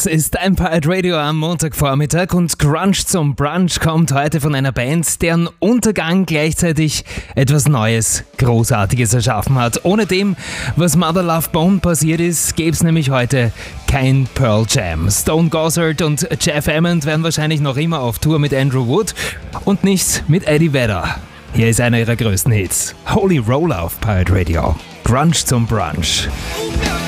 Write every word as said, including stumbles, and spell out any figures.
Das ist ein Pirate Radio am Montagvormittag und Grunge zum Brunch kommt heute von einer Band, deren Untergang gleichzeitig etwas Neues, Großartiges erschaffen hat. Ohne dem, was Mother Love Bone passiert ist, gäbe es nämlich heute kein Pearl Jam. Stone Gossard und Jeff Ament wären wahrscheinlich noch immer auf Tour mit Andrew Wood und nicht mit Eddie Vedder. Hier ist einer ihrer größten Hits. Holy Roller auf Pirate Radio. Grunge zum Brunch.